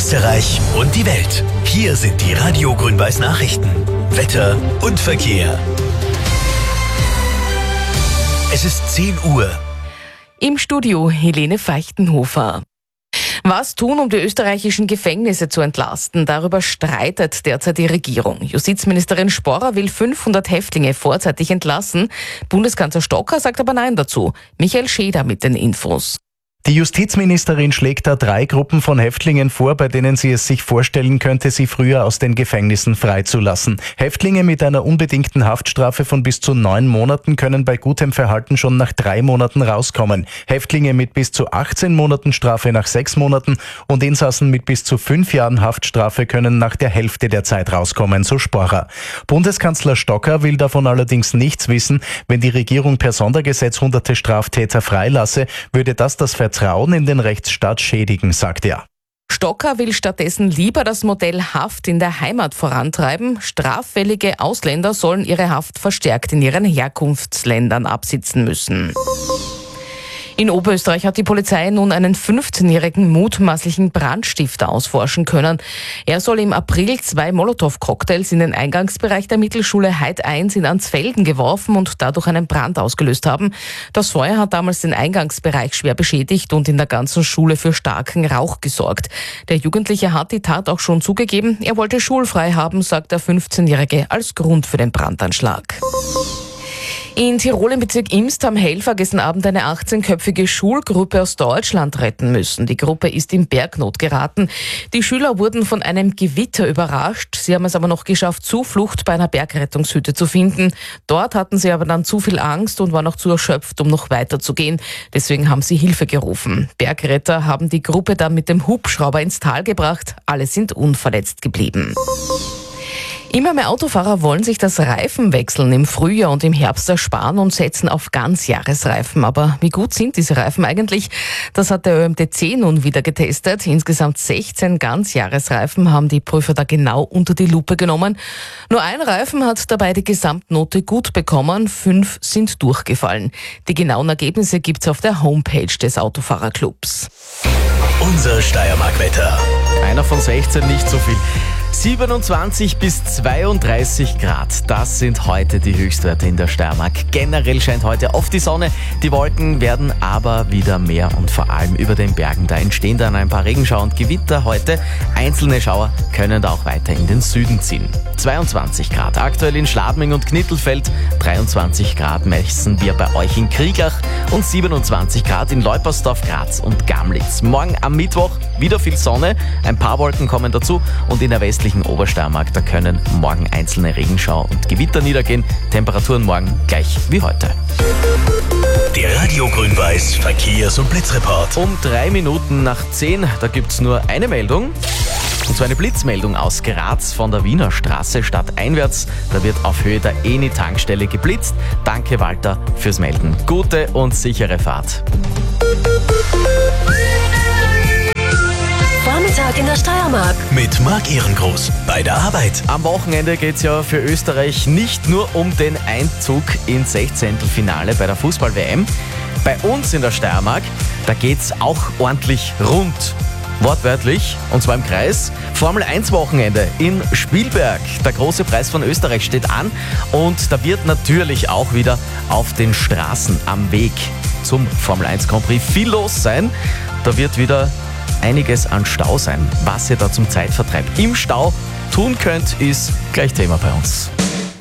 Österreich und die Welt. Hier sind die Radio Grün-Weiß Nachrichten. Wetter und Verkehr. Es ist 10 Uhr. Im Studio Helene Feichtenhofer. Was tun, um die österreichischen Gefängnisse zu entlasten? Darüber streitet derzeit die Regierung. Justizministerin Sporrer will 500 Häftlinge vorzeitig entlassen. Bundeskanzler Stocker sagt aber Nein dazu. Michael Scheder mit den Infos. Die Justizministerin schlägt da 3 Gruppen von Häftlingen vor, bei denen sie es sich vorstellen könnte, sie früher aus den Gefängnissen freizulassen. Häftlinge mit einer unbedingten Haftstrafe von bis zu 9 Monaten können bei gutem Verhalten schon nach 3 Monaten rauskommen. Häftlinge mit bis zu 18 Monaten Strafe nach 6 Monaten und Insassen mit bis zu 5 Jahren Haftstrafe können nach der Hälfte der Zeit rauskommen, so Sporrer. Bundeskanzler Stocker will davon allerdings nichts wissen. Wenn die Regierung per Sondergesetz hunderte Straftäter freilasse, würde das Vertrauen in den Rechtsstaat schädigen, sagt er. Stocker will stattdessen lieber das Modell Haft in der Heimat vorantreiben. Straffällige Ausländer sollen ihre Haft verstärkt in ihren Herkunftsländern absitzen müssen. In Oberösterreich hat die Polizei nun einen 15-jährigen mutmaßlichen Brandstifter ausforschen können. Er soll im April 2 Molotow-Cocktails in den Eingangsbereich der Mittelschule Heid 1 in Ansfelden geworfen und dadurch einen Brand ausgelöst haben. Das Feuer hat damals den Eingangsbereich schwer beschädigt und in der ganzen Schule für starken Rauch gesorgt. Der Jugendliche hat die Tat auch schon zugegeben. Er wollte schulfrei haben, sagt der 15-Jährige, als Grund für den Brandanschlag. In Tirol im Bezirk Imst haben Helfer gestern Abend eine 18-köpfige Schulgruppe aus Deutschland retten müssen. Die Gruppe ist in Bergnot geraten. Die Schüler wurden von einem Gewitter überrascht. Sie haben es aber noch geschafft, Zuflucht bei einer Bergrettungshütte zu finden. Dort hatten sie aber dann zu viel Angst und waren auch zu erschöpft, um noch weiterzugehen. Deswegen haben sie Hilfe gerufen. Bergretter haben die Gruppe dann mit dem Hubschrauber ins Tal gebracht. Alle sind unverletzt geblieben. Immer mehr Autofahrer wollen sich das Reifenwechseln im Frühjahr und im Herbst ersparen und setzen auf Ganzjahresreifen. Aber wie gut sind diese Reifen eigentlich? Das hat der ÖMTC nun wieder getestet. Insgesamt 16 Ganzjahresreifen haben die Prüfer da genau unter die Lupe genommen. Nur ein Reifen hat dabei die Gesamtnote gut bekommen, 5 sind durchgefallen. Die genauen Ergebnisse gibt's auf der Homepage des Autofahrerclubs. Unser Steiermark-Wetter. Einer von 16, nicht so viel. 27 bis 32 Grad, das sind heute die Höchstwerte in der Steiermark. Generell scheint heute oft die Sonne, die Wolken werden aber wieder mehr und vor allem über den Bergen. Da entstehen dann ein paar Regenschauer und Gewitter heute. Einzelne Schauer können da auch weiter in den Süden ziehen. 22 Grad aktuell in Schladming und Knittelfeld, 23 Grad messen wir bei euch in Kriegach und 27 Grad in Leupersdorf, Graz und Gamlitz. Morgen am Mittwoch wieder viel Sonne, ein paar Wolken kommen dazu und in der westlichen Obersteiermark, da können morgen einzelne Regenschauer und Gewitter niedergehen. Temperaturen morgen gleich wie heute. Der Radio Grün-Weiß Verkehrs- und Blitzreport. Um 3 Minuten nach 10, da gibt's nur eine Meldung. Und zwar eine Blitzmeldung aus Graz von der Wiener Straße stadteinwärts. Da wird auf Höhe der Eni-Tankstelle geblitzt. Danke Walter fürs Melden. Gute und sichere Fahrt. Vormittag in der Steiermark. Mit Marc Ehrengroß bei der Arbeit. Am Wochenende geht es ja für Österreich nicht nur um den Einzug ins 16. bei der Fußball-WM. Bei uns in der Steiermark, da geht es auch ordentlich rund. Wortwörtlich, und zwar im Kreis. Formel 1 Wochenende in Spielberg. Der große Preis von Österreich steht an und da wird natürlich auch wieder auf den Straßen am Weg zum Formel 1 Grand Prix viel los sein. Da wird wieder einiges an Stau sein. Was ihr da zum Zeitvertreib im Stau tun könnt, ist gleich Thema bei uns.